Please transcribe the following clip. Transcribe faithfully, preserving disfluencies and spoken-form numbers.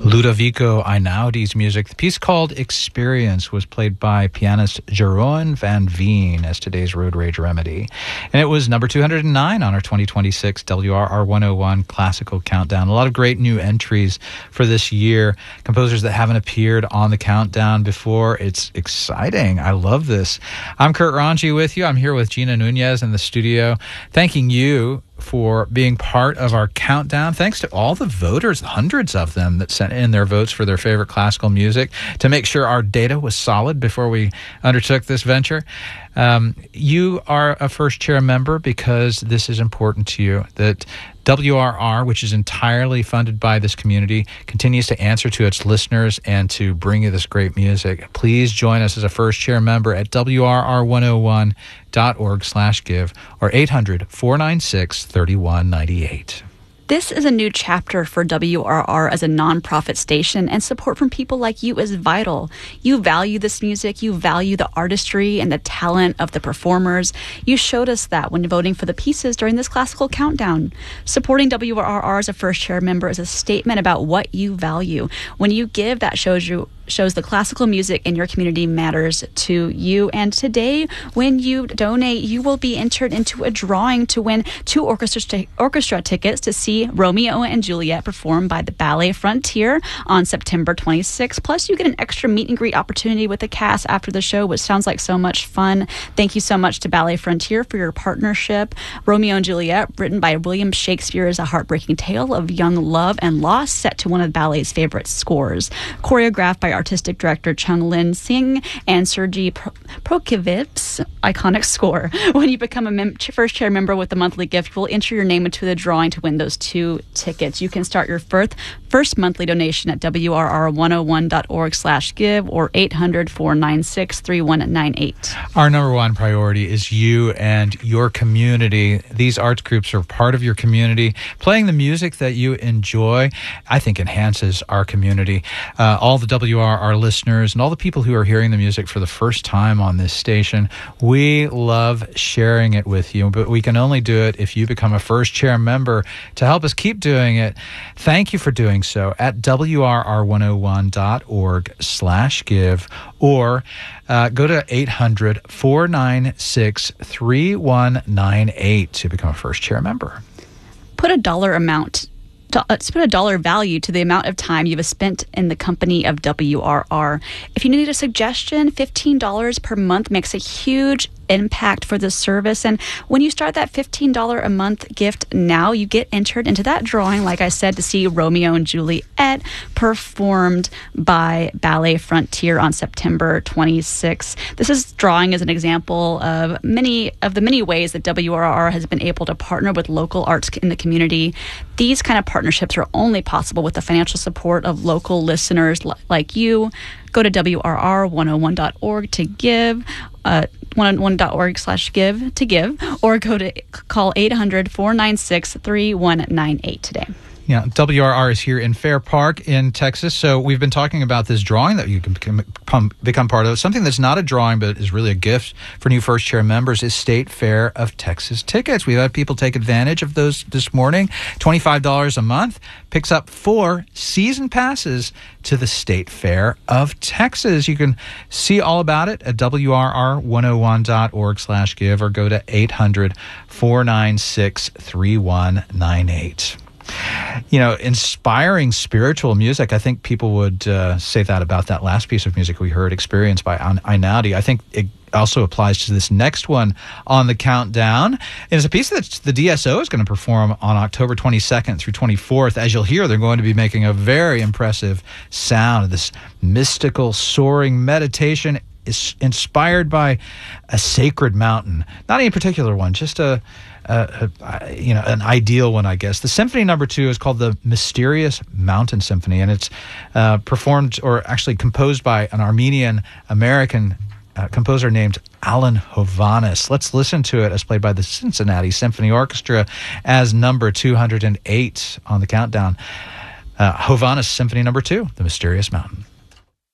Ludovico Einaudi's music. The piece called Experience was played by pianist Jeroen van Veen as today's Road Rage remedy. And it was number two hundred nine on our twenty twenty-six W R R one oh one Classical Countdown. A lot of great new entries for this year. Composers that haven't appeared on the countdown before. It's exciting. I love this. I'm Kurt Ranji with you. I'm here with Gina Nunez in the studio. Thanking you for being part of our countdown. Thanks to all the voters, hundreds of them that sent in their votes for their favorite classical music to make sure our data was solid before we undertook this venture. Um, you are a first chair member because this is important to you, that W R R, which is entirely funded by this community, continues to answer to its listeners and to bring you this great music. Please join us as a first chair member at W R R one oh one dot org slash give or eight hundred, four nine six, three one nine eight. This is a new chapter for W R R as a nonprofit station, and support from people like you is vital. You value this music, you value the artistry and the talent of the performers. You showed us that when voting for the pieces during this classical countdown. Supporting W R R as a first chair member is a statement about what you value. When you give, that shows you shows the classical music in your community matters to you. And today, when you donate, you will be entered into a drawing to win two orchestra, t- orchestra tickets to see Romeo and Juliet performed by the Ballet Frontier on September twenty-sixth. Plus, you get an extra meet and greet opportunity with the cast after the show, which sounds like so much fun. Thank you so much to Ballet Frontier for your partnership. Romeo and Juliet, written by William Shakespeare, is a heartbreaking tale of young love and loss set to one of the ballet's favorite scores. Choreographed by artistic director Chung Lin Sing and Sergei Prokofiev's iconic score. When you become a mem- first chair member with a monthly gift, we'll enter your name into the drawing to win those two tickets. You can start your first, first monthly donation at W R R one oh one dot org slash give or eight hundred, four nine six, three one nine eight. Our number one priority is you and your community. These arts groups are part of your community. Playing the music that you enjoy, I think, enhances our community. Uh, all the W R R listeners and all the people who are hearing the music for the first time on this station, we love sharing it with you, but we can only do it if you become a first chair member to help us keep doing it. Thank you for doing so at W R R one oh one dot org slash give or uh, go to eight hundred, four nine six, three one nine eight to become a first chair member. Put a dollar amount Let's put a dollar value to the amount of time you've spent in the company of W R R. If you need a suggestion, fifteen dollars per month makes a huge impact for this service. And when you start that fifteen dollars a month gift now, you get entered into that drawing, like I said, to see Romeo and Juliet performed by Ballet Frontier on September twenty-sixth. This is drawing as an example of many of the many ways that W R R has been able to partner with local arts in the community. These kind of partnerships are only possible with the financial support of local listeners l- like you. Go to W R R one oh one dot org to give, uh, one oh one dot org slash give to give, or go to call eight hundred, four nine six, three one nine eight today. Yeah, W R R is here in Fair Park in Texas. So we've been talking about this drawing that you can become, become part of. Something that's not a drawing but is really a gift for new first chair members is State Fair of Texas tickets. We've had people take advantage of those this morning. twenty-five dollars a month picks up four season passes to the State Fair of Texas. You can see all about it at W R R one oh one dot org slash give or go to eight hundred, four nine six, three one nine eight. You know, inspiring spiritual music. I think people would uh, say that about that last piece of music we heard, Experience by Einaudi. I think it also applies to this next one on the countdown. It's a piece that the D S O is going to perform on October twenty-second through twenty-fourth. As you'll hear, they're going to be making a very impressive sound. This mystical, soaring meditation is inspired by a sacred mountain. Not any particular one, just a Uh, uh, you know, an ideal one, I guess. The symphony number two is called the Mysterious Mountain Symphony, and it's uh, performed or actually composed by an Armenian-American uh, composer named Alan Hovhaness. Let's listen to it as played by the Cincinnati Symphony Orchestra as number two hundred eight on the countdown. Uh, Hovhaness Symphony number two, The Mysterious Mountain.